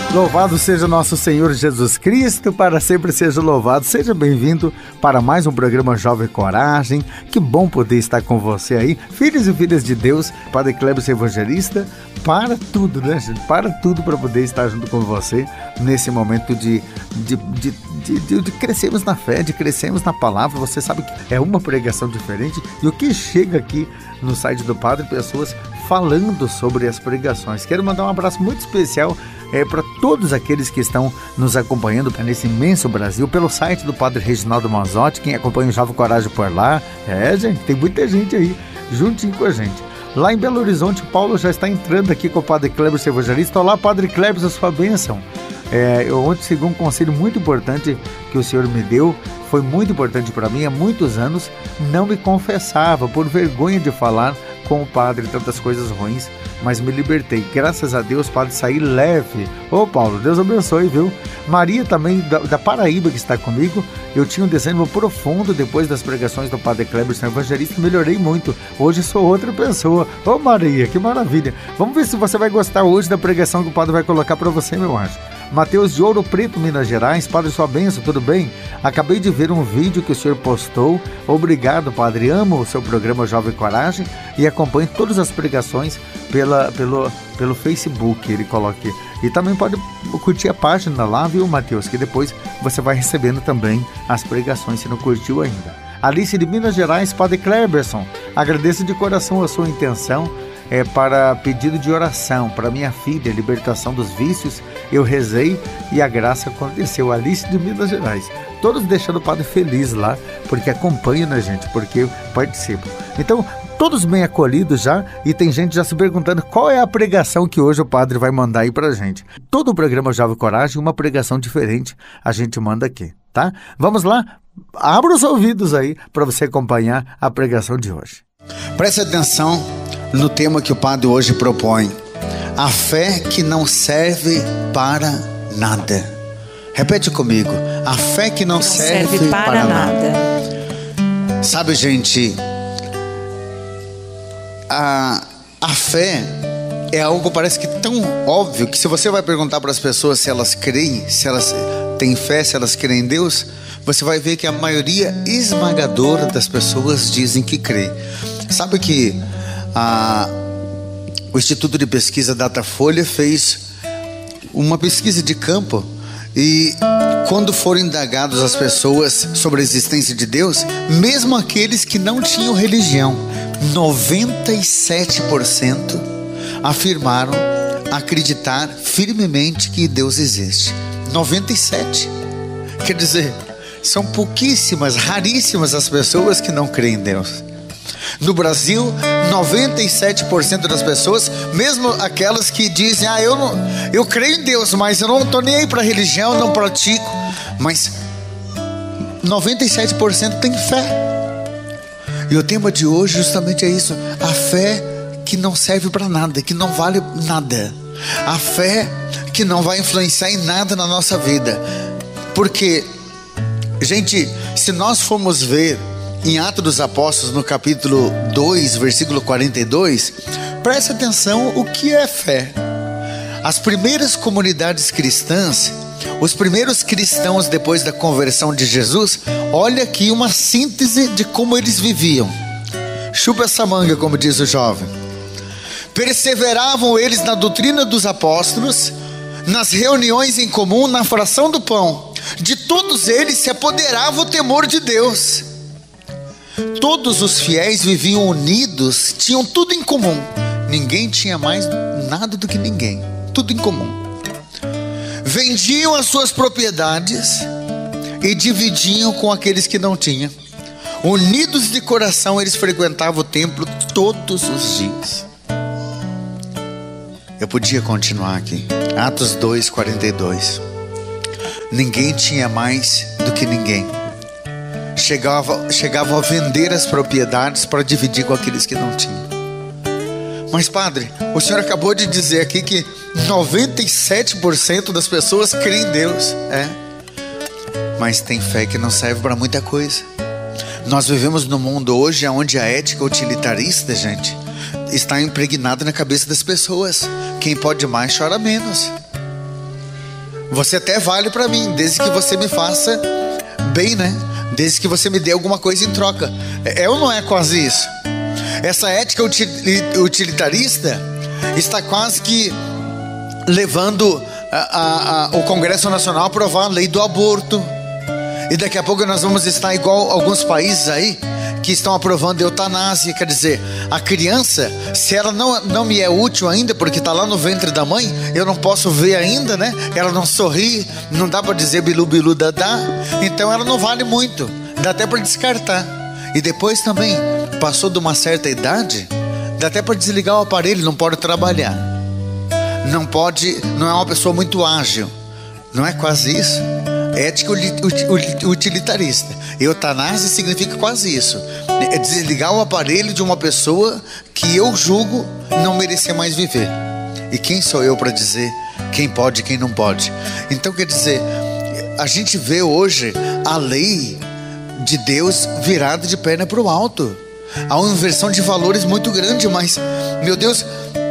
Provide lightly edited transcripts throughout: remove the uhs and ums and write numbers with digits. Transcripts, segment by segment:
Louvado seja nosso Senhor Jesus Cristo, para sempre seja louvado. Seja bem-vindo para mais um programa Jovem Coragem. Que bom poder estar com você aí, filhos e filhas de Deus. Padre Cleberson Evangelista, para tudo, né, gente? Para tudo para poder estar junto com você nesse momento de crescermos na fé, de crescermos na palavra. Você sabe que é uma pregação diferente e o que chega aqui no site do Padre, pessoas falando sobre as pregações. Quero mandar um abraço muito especial para todos aqueles que estão nos acompanhando nesse imenso Brasil, pelo site do Padre Reginaldo Manzotti, quem acompanha o Jovem Coragem por lá. Gente, tem muita gente aí, juntinho com a gente. Lá em Belo Horizonte, Paulo já está entrando aqui com o Padre Cleberson Evangelista. Olá, Padre Cleberson, a sua bênção. Eu ontem segui um conselho muito importante que o Senhor me deu, foi muito importante para mim. Há muitos anos não me confessava por vergonha de falar com o padre tantas coisas ruins, mas me libertei. Graças a Deus, padre, saí leve. Ô Paulo, Deus abençoe, viu? Maria também, da Paraíba, que está comigo. Eu tinha um desânimo profundo depois das pregações do Padre Cleberson Evangelista. Melhorei muito. Hoje sou outra pessoa. Ô Maria, que maravilha. Vamos ver se você vai gostar hoje da pregação que o padre vai colocar para você, meu anjo. Mateus de Ouro Preto, Minas Gerais. Padre, sua bênção, tudo bem? Acabei de ver um vídeo que o senhor postou. Obrigado, padre. Amo o seu programa Jovem Coragem e acompanho todas as pregações pelo Facebook, ele coloca aqui. E também pode curtir a página lá, viu, Mateus? Que depois você vai recebendo também as pregações, se não curtiu ainda. Alice de Minas Gerais, Padre Cleberson, agradeço de coração a sua intenção para pedido de oração para minha filha, libertação dos vícios. Eu rezei e a graça aconteceu. Alice de Minas Gerais, todos deixando o padre feliz lá, porque acompanham, né, gente, porque participam. Então, todos bem acolhidos já, e tem gente já se perguntando qual é a pregação que hoje o padre vai mandar aí pra gente. Todo o programa Jovem Coragem, uma pregação diferente a gente manda aqui, tá? Vamos lá, abra os ouvidos aí para você acompanhar a pregação de hoje. Preste atenção no tema que o padre hoje propõe: a fé que não serve para nada. Repete comigo: a fé que não serve para nada. Sabe, gente, a fé é algo, parece que tão óbvio, que se você vai perguntar para as pessoas se elas creem, se elas têm fé, se elas creem em Deus, você vai ver que a maioria esmagadora das pessoas dizem que crê. Sabe que o Instituto de Pesquisa Datafolha fez uma pesquisa de campo, e quando foram indagados as pessoas sobre a existência de Deus, mesmo aqueles que não tinham religião, 97% afirmaram acreditar firmemente que Deus existe. 97%. Quer dizer, são pouquíssimas, raríssimas as pessoas que não creem em Deus. No Brasil, 97% das pessoas, mesmo aquelas que dizem: eu creio em Deus, mas eu não estou nem aí para a religião, não pratico, mas 97% tem fé. E o tema de hoje justamente é isso: a fé que não serve para nada, que não vale nada, a fé que não vai influenciar em nada na nossa vida. Porque, gente, se nós formos ver em Atos dos Apóstolos, no capítulo 2, versículo 42, preste atenção o que é fé. As primeiras comunidades cristãs, os primeiros cristãos depois da conversão de Jesus, olha aqui uma síntese de como eles viviam. Chupa essa manga, como diz o jovem. Perseveravam eles na doutrina dos apóstolos, nas reuniões em comum, na fração do pão. De todos eles se apoderava o temor de Deus. Todos os fiéis viviam unidos, tinham tudo em comum. Ninguém tinha mais nada do que ninguém, tudo em comum. Vendiam as suas propriedades e dividiam com aqueles que não tinham. Unidos de coração, eles frequentavam o templo todos os dias. Eu podia continuar aqui. Atos 2, 42. Ninguém tinha mais do que ninguém. Chegavam a vender as propriedades para dividir com aqueles que não tinham. Mas padre, o senhor acabou de dizer aqui que 97% das pessoas creem em Deus. Mas tem fé que não serve para muita coisa. Nós vivemos num mundo hoje onde a ética utilitarista, gente, está impregnada na cabeça das pessoas. Quem pode mais chora menos. Você até vale para mim, desde que você me faça bem, né? Desde que você me dê alguma coisa em troca. É ou não é quase isso? Essa ética utilitarista está quase que levando o Congresso Nacional a aprovar a lei do aborto. E daqui a pouco nós vamos estar igual alguns países aí que estão aprovando eutanásia. Quer dizer, a criança, se ela não me é útil ainda, porque está lá no ventre da mãe, eu não posso ver ainda, né? Ela não sorri, não dá para dizer bilu bilu dadá, então ela não vale muito, dá até para descartar. E depois também, passou de uma certa idade, dá até para desligar o aparelho, não pode trabalhar, não é uma pessoa muito ágil. Não é quase isso? Ética utilitarista. Eutanásia significa quase isso. É desligar o aparelho de uma pessoa que eu julgo não merecer mais viver. E quem sou eu para dizer quem pode e quem não pode? Então, quer dizer, a gente vê hoje a lei de Deus virada de perna para o alto. Há uma inversão de valores muito grande, mas, meu Deus,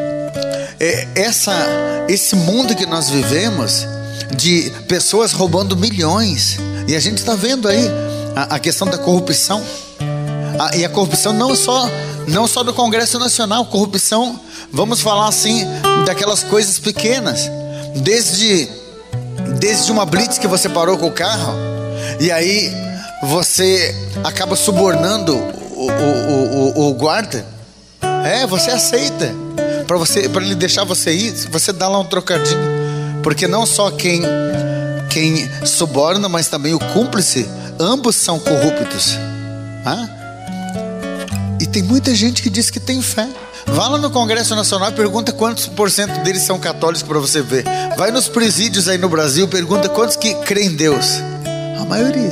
esse mundo que nós vivemos, de pessoas roubando milhões, e a gente está vendo aí a questão da corrupção, e a corrupção não só do Congresso Nacional, corrupção, vamos falar assim, daquelas coisas pequenas, desde uma blitz que você parou com o carro, e aí você acaba subornando o guarda, você aceita, para ele deixar você ir, você dá lá um trocadinho. Porque não só quem suborna, mas também o cúmplice, ambos são corruptos. E tem muita gente que diz que tem fé. Vá lá no Congresso Nacional e pergunta quantos % deles são católicos para você ver. Vai nos presídios aí no Brasil, pergunta quantos que creem em Deus. A maioria.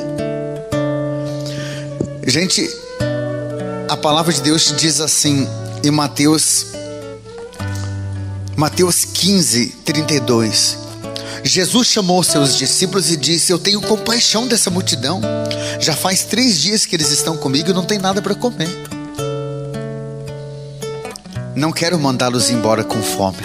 Gente, a palavra de Deus diz assim em Mateus 15, 32. Jesus chamou seus discípulos e disse: eu tenho compaixão dessa multidão. Já faz 3 dias que eles estão comigo e não tem nada para comer. Não quero mandá-los embora com fome.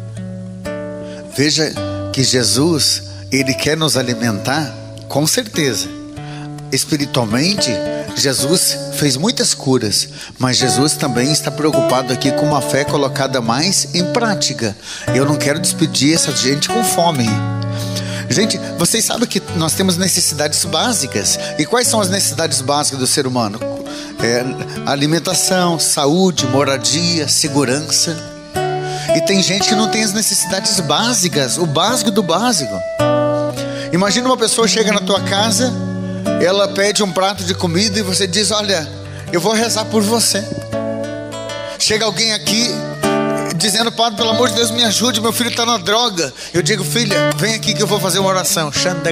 Veja que Jesus, Ele quer nos alimentar, com certeza. Espiritualmente, Jesus fez muitas curas, mas Jesus também está preocupado aqui com uma fé colocada mais em prática. Eu não quero despedir essa gente com fome. Gente, vocês sabem que nós temos necessidades básicas. E quais são as necessidades básicas do ser humano? Alimentação, saúde, moradia, segurança. E tem gente que não tem as necessidades básicas, o básico do básico. Imagina uma pessoa chega na tua casa, ela pede um prato de comida e você diz: olha, eu vou rezar por você. Chega alguém aqui dizendo: padre, pelo amor de Deus, me ajude, meu filho está na droga. Eu digo: filha, vem aqui que eu vou fazer uma oração.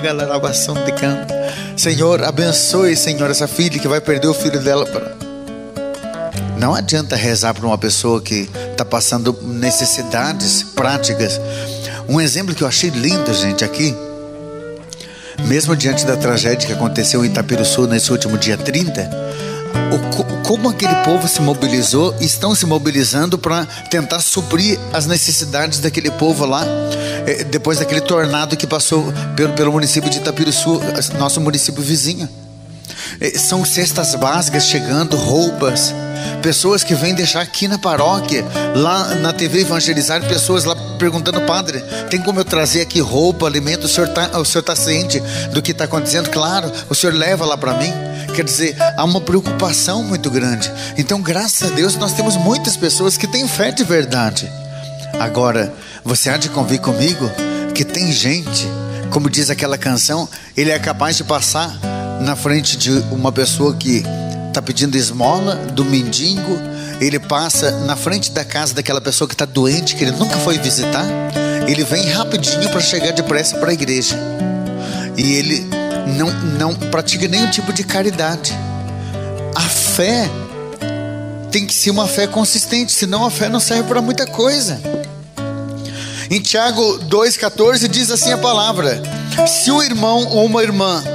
Senhor, abençoe, Senhor, essa filha que vai perder o filho dela. Não adianta rezar para uma pessoa que está passando necessidades práticas. Um exemplo que eu achei lindo, gente, aqui, mesmo diante da tragédia que aconteceu em Itapiruçu nesse último dia 30, como aquele povo se mobilizou, estão se mobilizando para tentar suprir as necessidades daquele povo lá, depois daquele tornado que passou pelo município de Itapiruçu, nosso município vizinho. São cestas básicas chegando, roupas, pessoas que vêm deixar aqui na paróquia, lá na TV Evangelizar, pessoas lá perguntando: padre, tem como eu trazer aqui roupa, alimento? O senhor está ciente do que está acontecendo? Claro, o senhor leva lá para mim. Quer dizer, há uma preocupação muito grande. Então, graças a Deus, nós temos muitas pessoas que têm fé de verdade. Agora, você há de convir comigo que tem gente, como diz aquela canção, ele é capaz de passar na frente de uma pessoa que está pedindo esmola, do mendigo. Ele passa na frente da casa daquela pessoa que está doente, que ele nunca foi visitar. Ele vem rapidinho para chegar depressa para a igreja. E ele não pratica nenhum tipo de caridade. A fé tem que ser uma fé consistente, senão a fé não serve para muita coisa. Em Tiago 2,14 diz assim a palavra: se o irmão ou uma irmã,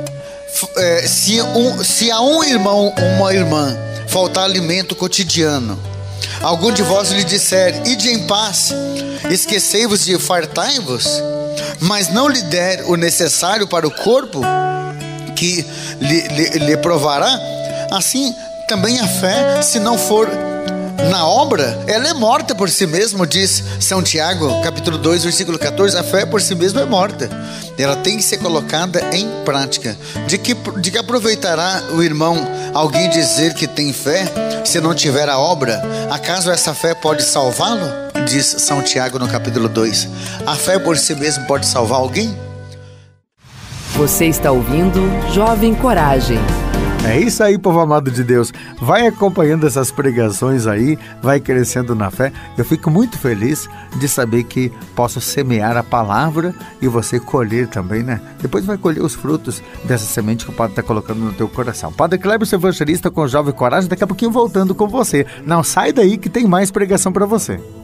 se a um irmão ou uma irmã faltar alimento cotidiano, algum de vós lhe disser: ide em paz, esquecei-vos de fartai-vos, mas não lhe der o necessário para o corpo que lhe provará, assim também a fé, se não for na obra, ela é morta por si mesma, diz São Tiago, capítulo 2, versículo 14. A fé por si mesma é morta, ela tem que ser colocada em prática. De que aproveitará o irmão alguém dizer que tem fé, se não tiver a obra? Acaso essa fé pode salvá-lo? Diz São Tiago no capítulo 2. A fé por si mesma pode salvar alguém? Você está ouvindo Jovem Coragem. É isso aí, povo amado de Deus. Vai acompanhando essas pregações aí, vai crescendo na fé. Eu fico muito feliz de saber que posso semear a palavra e você colher também, né? Depois vai colher os frutos dessa semente que o Padre está colocando no teu coração. Padre Kleber, seu evangelista com Jovem Coragem, daqui a pouquinho voltando com você. Não sai daí que tem mais pregação para você.